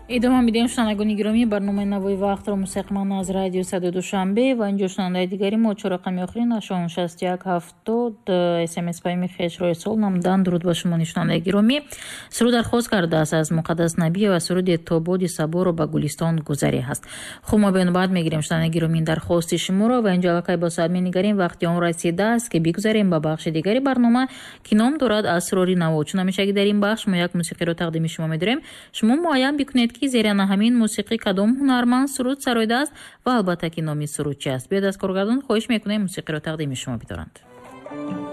идома медиҳем шунавандагони гиромӣ барномаи навои вақтро мусақиман аз радио Садои Душанбе ва инҷо шунавандаи дигари мо 4 рақами охирин 8170 смс паёми хешро ирсол намудан. дуруд ба шумо шунавандаи гиромӣ. суруд дархост кардааст аз Муқаддас Набиева суруди тободи саборо ба Гулистон гузаре ҳаст. хуб мо бенобат мегирем шунавандаи гиромӣ дархости шуморо ва инҷо аллакай ба соат менигарем. вақти он расидааст ки бигузарем ба бахши дигари барнома ки ном дорад асрори наво. чун ҳамеша ки дар ин бахш мо як мусиқиро тақдими шумо медорем. шумо муайян бикунед ки зери ана ҳамин мусиқӣ кадом ҳунарманд суруд сароидааст ва албатта ки номи суруд чи аст. биёд аз коргардон хоҳиш мекунем мусиқиро тақдими шумо бидоранд.